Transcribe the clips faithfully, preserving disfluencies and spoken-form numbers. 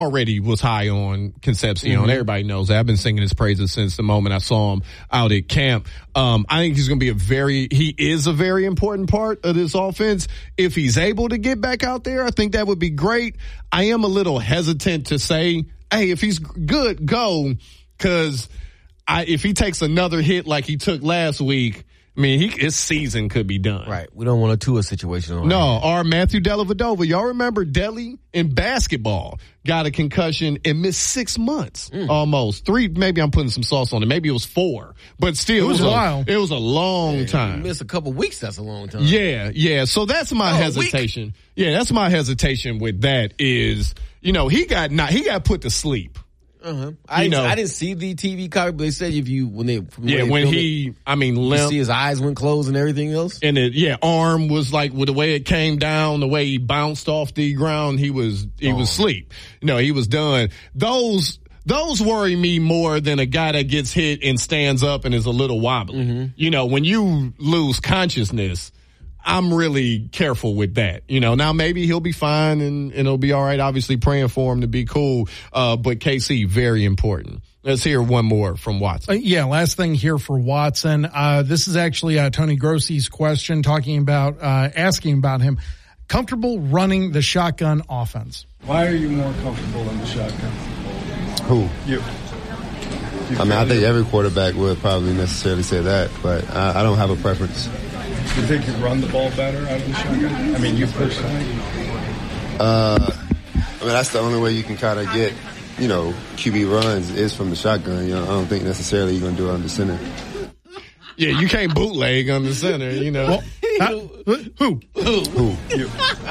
already was high on Concepcion. Mm-hmm. Everybody knows that. I've been singing his praises since the moment I saw him out at camp. Um, I think he's going to be a very, he is a very important part of this offense. If he's able to get back out there, I think that would be great. I am a little hesitant to say, hey, if he's good, go, because I, if he takes another hit like he took last week, I mean, he, his season could be done. Right. We don't want a Tua situation on No, or Matthew Dellavedova. Y'all remember Delly in basketball got a concussion and missed six months mm. almost. Three, maybe I'm putting some sauce on it. Maybe it was four. But still, it was, it was a while. It was a long yeah, time. You miss a couple weeks, that's a long time. Yeah, yeah. So that's my oh, hesitation. Yeah, that's my hesitation with that is, you know, he got not, he got put to sleep. Uh-huh. I, you know, I didn't see the T V copy, but they said if you when they when yeah they when filmed he it, I mean you limp, see his eyes went closed and everything else, and it yeah arm was like with the way it came down, the way he bounced off the ground, he was he oh. was asleep. You know, he was done. Those those worry me more than a guy that gets hit and stands up and is a little wobbly. Mm-hmm. You know, when you lose consciousness, I'm really careful with that. You know, now maybe he'll be fine and, and it'll be all right. Obviously praying for him to be cool. Uh, but K C, very important. Let's hear one more from Watson. Uh, yeah, last thing here for Watson. Uh, this is actually uh, Tony Grossi's question talking about, uh, asking about him. Comfortable running the shotgun offense. Why are you more comfortable in the shotgun? Who? You. you I mean, I think every quarterback would probably necessarily say that, but I, I don't have a preference. Do you think you run the ball better out of the shotgun? I mean, you personally? Uh, I mean, that's the only way you can kind of get, you know, Q B runs is from the shotgun. You know, I don't think necessarily you're going to do it on the center. Yeah, you can't bootleg on the center, you know. Well, not, who? Who? Who? You.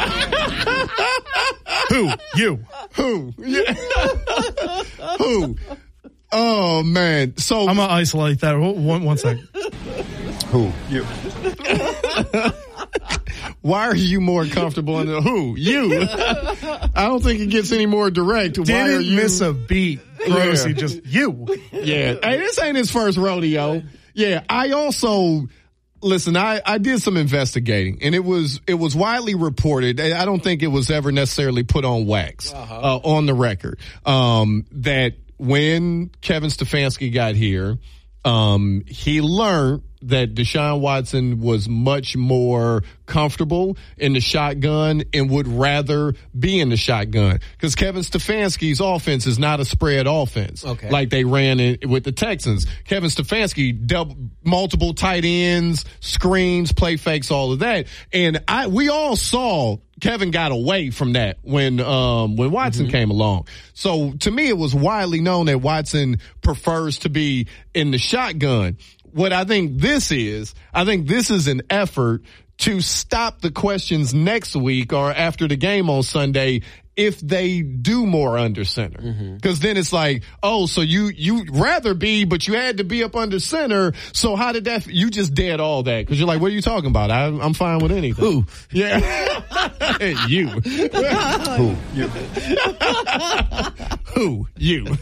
Who? You. Who? Yeah. Who? Oh, man. So I'm going to isolate that. One, one second. Who? You. Why are you more comfortable in the who? You. I don't think it gets any more direct. Didn't Why are you miss a beat. Grossi, yeah. just you. Yeah. Hey, this ain't his first rodeo. Yeah. I also listen, I, I did some investigating and it was it was widely reported. I don't think it was ever necessarily put on wax uh-huh. uh, on the record. Um, that when Kevin Stefanski got here, um, he learned that Deshaun Watson was much more comfortable in the shotgun and would rather be in the shotgun because Kevin Stefanski's offense is not a spread offense okay. like they ran it with the Texans. Kevin Stefanski double, multiple tight ends, screens, play fakes, all of that. And I, we all saw Kevin got away from that when, um, when Watson mm-hmm. came along. So to me, it was widely known that Watson prefers to be in the shotgun. What I think this is, I think this is an effort to stop the questions next week or after the game on Sunday if they do more under center. Mm-hmm. Cause then it's like, oh, so you, you rather be, but you had to be up under center. So how did that, you just dead all that. Cause you're like, what are you talking about? I, I'm fine with anything. Who? Yeah. you. Who? You. Who? You.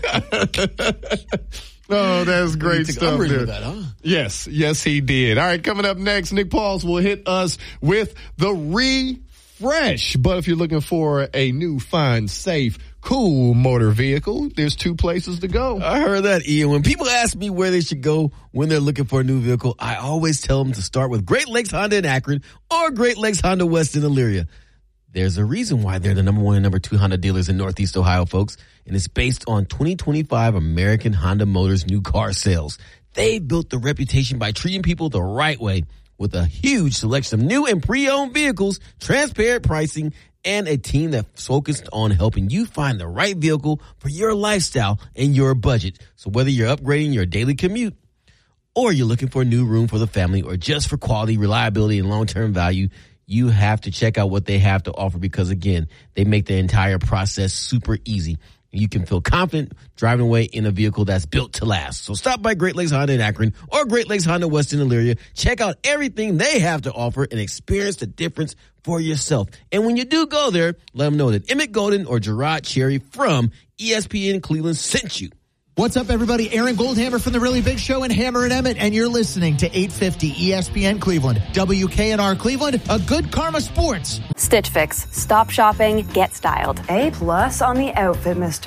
Oh, that's great stuff there. That, huh? Yes, yes, he did. All right, coming up next, Nick Pauls will hit us with the refresh. But if you're looking for a new, fine, safe, cool motor vehicle, there's two places to go. I heard that, Ian. When people ask me where they should go when they're looking for a new vehicle, I always tell them to start with Great Lakes Honda in Akron or Great Lakes Honda West in Elyria. There's a reason why they're the number one and number two Honda dealers in Northeast Ohio, folks, and it's based on twenty twenty-five American Honda Motors new car sales. They built the reputation by treating people the right way with a huge selection of new and pre-owned vehicles, transparent pricing, and a team that's focused on helping you find the right vehicle for your lifestyle and your budget. So whether you're upgrading your daily commute or you're looking for a new room for the family or just for quality, reliability, and long-term value, you have to check out what they have to offer because, again, they make the entire process super easy. You can feel confident driving away in a vehicle that's built to last. So stop by Great Lakes Honda in Akron or Great Lakes Honda West in Elyria. Check out everything they have to offer and experience the difference for yourself. And when you do go there, let them know that Emmett Golden or Gerard Cherry from E S P N Cleveland sent you. What's up, everybody? Aaron Goldhammer from The Really Big Show and Hammer and Emmett, and you're listening to eight fifty E S P N Cleveland. W K N R Cleveland, a good karma sports. Stitch Fix. Stop shopping, get styled. A plus on the outfit, mister.